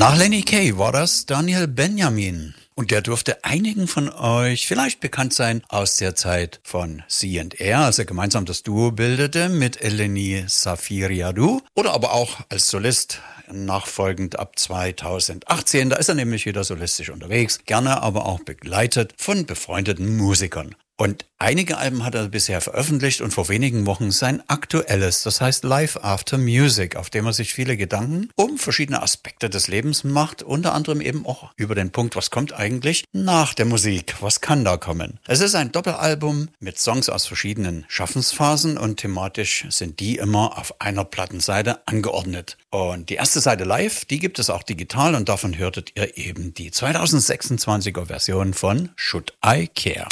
Nach Lenny Kaye war das Daniel Benjamin. Und der dürfte einigen von euch vielleicht bekannt sein aus der Zeit von C&R, als er gemeinsam das Duo bildete mit Eleni Safiriadou. Oder aber auch als Solist nachfolgend ab 2018. Da ist er nämlich wieder solistisch unterwegs, gerne aber auch begleitet von befreundeten Musikern. Und einige Alben hat er bisher veröffentlicht und vor wenigen Wochen sein aktuelles, das heißt Life After Music, auf dem er sich viele Gedanken um verschiedene Aspekte des Lebens macht, unter anderem eben auch über den Punkt, was kommt eigentlich nach der Musik, was kann da kommen. Es ist ein Doppelalbum mit Songs aus verschiedenen Schaffensphasen und thematisch sind die immer auf einer Plattenseite angeordnet. Und die erste Seite live, die gibt es auch digital und davon hörtet ihr eben die 2026er Version von Should I Care.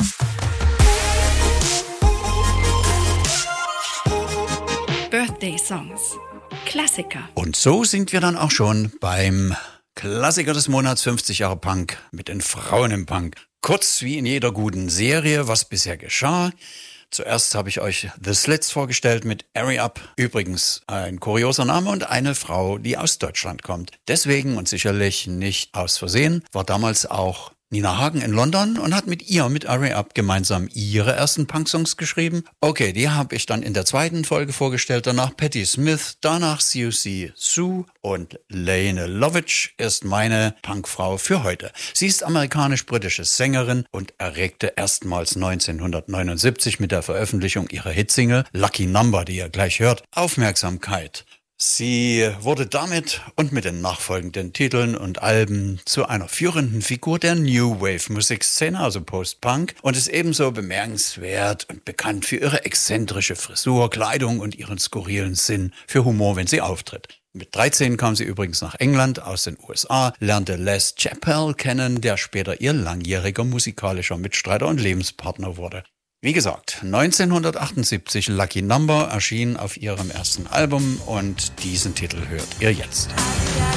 Birthday Songs. Klassiker. Und so sind wir dann auch schon beim Klassiker des Monats 50 Jahre Punk mit den Frauen im Punk. Kurz wie in jeder guten Serie, was bisher geschah. Zuerst habe ich euch The Slits vorgestellt mit Airy Up. Übrigens ein kurioser Name und eine Frau, die aus Deutschland kommt. Deswegen und sicherlich nicht aus Versehen war damals auch Nina Hagen in London und hat mit Airy Up gemeinsam ihre ersten Punk-Songs geschrieben. Okay, die habe ich dann in der zweiten Folge vorgestellt, danach Patti Smith, danach Siouxsie Sioux und Lene Lovitch ist meine Punkfrau für heute. Sie ist amerikanisch-britische Sängerin und erregte erstmals 1979 mit der Veröffentlichung ihrer Hitsingle Lucky Number, die ihr gleich hört, Aufmerksamkeit. Sie wurde damit und mit den nachfolgenden Titeln und Alben zu einer führenden Figur der New Wave Musikszene, also Post-Punk, und ist ebenso bemerkenswert und bekannt für ihre exzentrische Frisur, Kleidung und ihren skurrilen Sinn für Humor, wenn sie auftritt. Mit 13 kam sie übrigens nach England aus den USA, lernte Les Chappell kennen, der später ihr langjähriger musikalischer Mitstreiter und Lebenspartner wurde. Wie gesagt, 1978 Lucky Number erschien auf ihrem ersten Album und diesen Titel hört ihr jetzt.